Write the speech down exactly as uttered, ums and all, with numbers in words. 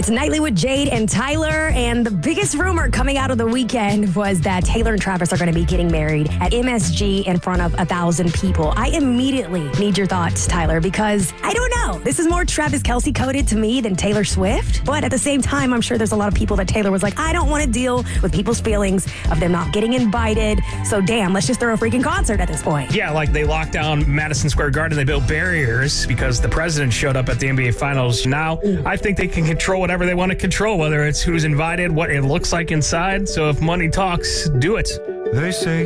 It's Nightly with Jade and Tyler, and the biggest rumor coming out of the weekend was that Taylor and Travis are going to be getting married at M S G in front of a thousand people. I immediately need your thoughts, Tyler, because I don't know. This is more Travis Kelce coded to me than Taylor Swift, but at the same time, I'm sure there's a lot of people that Taylor was like, I don't want to deal with people's feelings of them not getting invited, so damn, let's just throw a freaking concert at this point. Yeah, like they locked down Madison Square Garden, they built barriers because the president showed up at the N B A Finals. Now, I think they can control whatever they want to control, whether it's who's invited, what it looks like inside. So if money talks, do it. They say